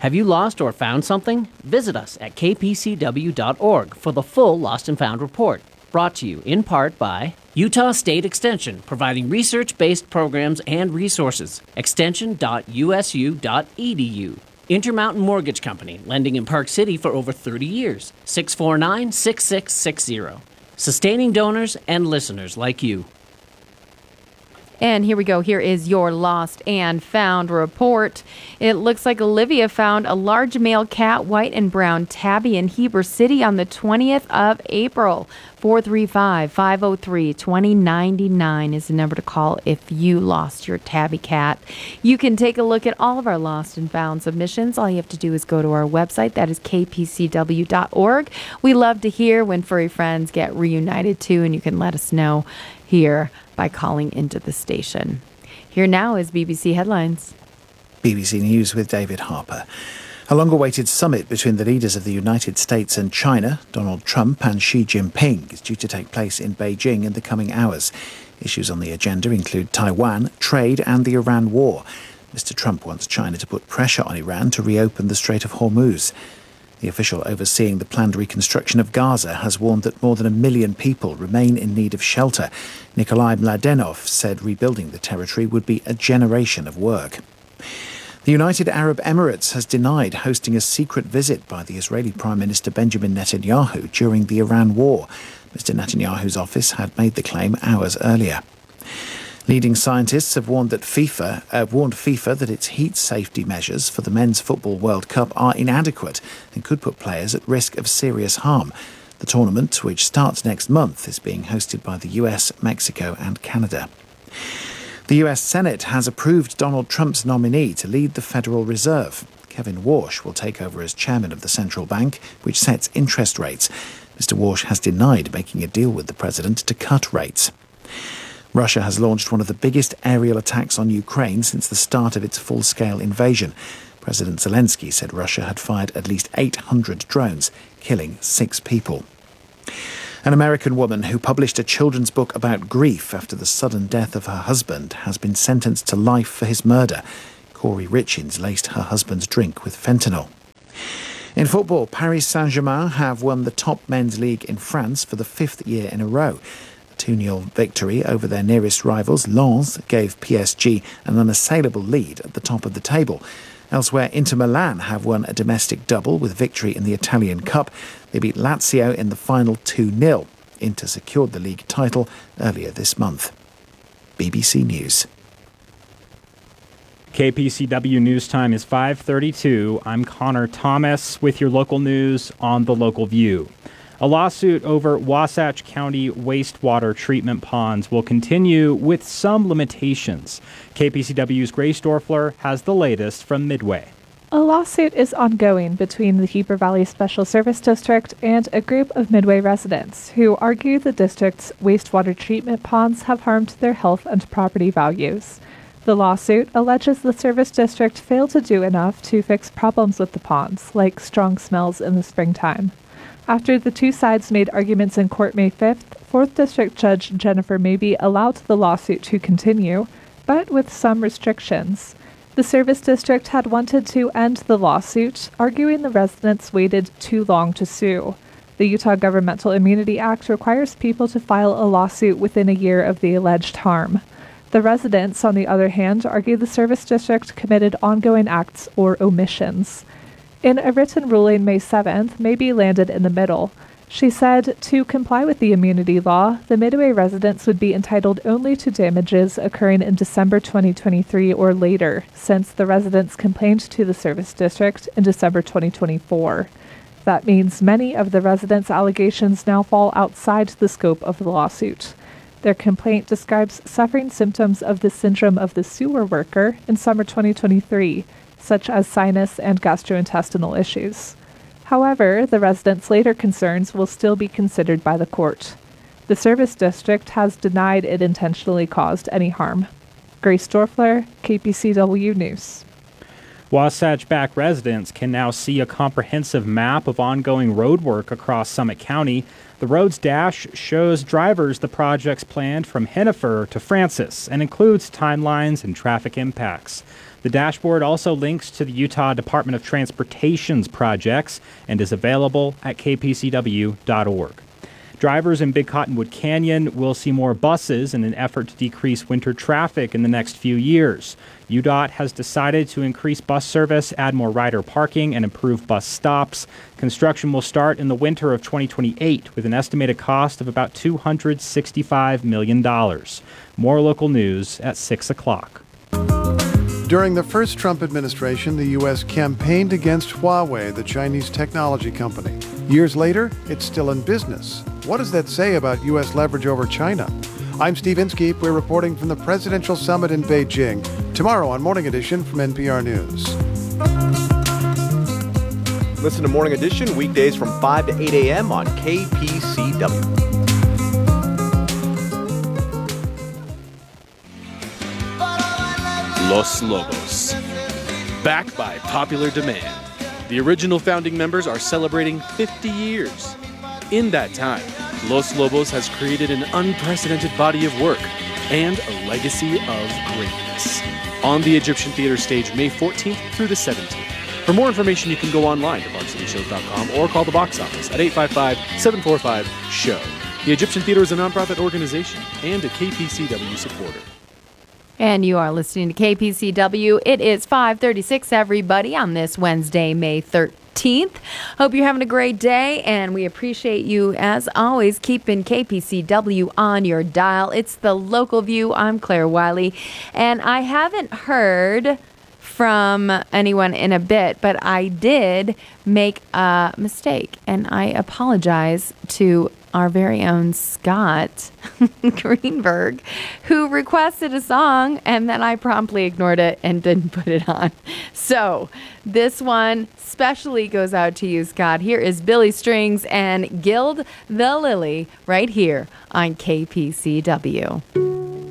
Have you lost or found something? Visit us at kpcw.org for the full Lost and Found report. Brought to you in part by Utah State Extension, providing research-based programs and resources. Extension.usu.edu. Intermountain Mortgage Company, lending in Park City for over 30 years. 649-6660. Sustaining donors and listeners like you. And here we go. Here is your Lost and Found report. It looks like Olivia found a large male cat, white and brown tabby in Heber City on the 20th of April. 435-503-2099 is the number to call if you lost your tabby cat. You can take a look at all of our Lost and Found submissions. All you have to do is go to our website. That is kpcw.org. We love to hear when furry friends get reunited too, and you can let us know here by calling into the station. Here now is BBC Headlines. BBC News with David Harper. A long-awaited summit between the leaders of the United States and China, Donald Trump and Xi Jinping, is due to take place in Beijing in the coming hours. Issues on the agenda include Taiwan, trade and the Iran war. Mr. Trump wants China to put pressure on Iran to reopen the Strait of Hormuz. The official overseeing the planned reconstruction of Gaza has warned that more than 1 million people remain in need of shelter. Nikolai Mladenov said rebuilding the territory would be a generation of work. The United Arab Emirates has denied hosting a secret visit by the Israeli Prime Minister Benjamin Netanyahu during the Iran war. Mr. Netanyahu's office had made the claim hours earlier. Leading scientists have warned FIFA that its heat safety measures for the Men's Football World Cup are inadequate and could put players at risk of serious harm. The tournament, which starts next month, is being hosted by the US, Mexico and Canada. The US Senate has approved Donald Trump's nominee to lead the Federal Reserve. Kevin Warsh will take over as chairman of the central bank, which sets interest rates. Mr. Warsh has denied making a deal with the president to cut rates. Russia has launched one of the biggest aerial attacks on Ukraine since the start of its full-scale invasion. President Zelensky said Russia had fired at least 800 drones, killing 6 people. An American woman who published a children's book about grief after the sudden death of her husband has been sentenced to life for his murder. Corey Richins laced her husband's drink with fentanyl. In football, Paris Saint-Germain have won the top men's league in France for the 5th year in a row. A 2-0 victory over their nearest rivals, Lens, gave PSG an unassailable lead at the top of the table. Elsewhere, Inter Milan have won a domestic double with victory in the Italian Cup. They beat Lazio in the final 2-0. Inter secured the league title earlier this month. BBC News. KPCW News Time is 5:32. I'm Connor Thomas with your local news on The Local View. A lawsuit over Wasatch County wastewater treatment ponds will continue with some limitations. KPCW's Grace Dorfler has the latest from Midway. A lawsuit is ongoing between the Heber Valley Special Service District and a group of Midway residents who argue the district's wastewater treatment ponds have harmed their health and property values. The lawsuit alleges the service district failed to do enough to fix problems with the ponds, like strong smells in the springtime. After the two sides made arguments in court May 5th, 4th District Judge Jennifer Mabey allowed the lawsuit to continue, but with some restrictions. The service district had wanted to end the lawsuit, arguing the residents waited too long to sue. The Utah Governmental Immunity Act requires people to file a lawsuit within a year of the alleged harm. The residents, on the other hand, argue the service district committed ongoing acts or omissions. In a written ruling May 7th, Mabey landed in the middle. She said to comply with the immunity law, the Midway residents would be entitled only to damages occurring in December 2023 or later, since the residents complained to the service district in December 2024. That means many of the residents' allegations now fall outside the scope of the lawsuit. Their complaint describes suffering symptoms of the syndrome of the sewer worker in summer 2023, such as sinus and gastrointestinal issues. However, the residents' later concerns will still be considered by the court. The service district has denied it intentionally caused any harm. Grace Dorfler, KPCW News. Wasatch Back residents can now see a comprehensive map of ongoing road work across Summit County. The road's dash shows drivers the projects planned from Hennifer to Francis and includes timelines and traffic impacts. The dashboard also links to the Utah Department of Transportation's projects and is available at kpcw.org. Drivers in Big Cottonwood Canyon will see more buses in an effort to decrease winter traffic in the next few years. UDOT has decided to increase bus service, add more rider parking, and improve bus stops. Construction will start in the winter of 2028 with an estimated cost of about $265 million. More local news at 6 o'clock. During the first Trump administration, the U.S. campaigned against Huawei, the Chinese technology company. Years later, it's still in business. What does that say about U.S. leverage over China? I'm Steve Inskeep. We're reporting from the Presidential Summit in Beijing. Tomorrow on Morning Edition from NPR News. Listen to Morning Edition weekdays from 5 to 8 a.m. on KPCW. Los Lobos. Backed by popular demand, the original founding members are celebrating 50 years. In that time, Los Lobos has created an unprecedented body of work and a legacy of greatness. On the Egyptian Theater stage May 14th through the 17th. For more information, you can go online to varsityshows.com or call the box office at 855-745-SHOW. The Egyptian Theater is a nonprofit organization and a KPCW supporter. And you are listening to KPCW. It is 5:36, everybody, on this Wednesday, May 13th. Hope you're having a great day, and we appreciate you, as always, keeping KPCW on your dial. It's the Local View. I'm Claire Wiley, and I haven't heard from anyone in a bit, but I did make a mistake, and I apologize to our very own Scott Greenberg, who requested a song, and then I promptly ignored it and didn't put it on. So this one specially goes out to you, Scott. Here is Billy Strings and Gild the Lily right here on KPCW.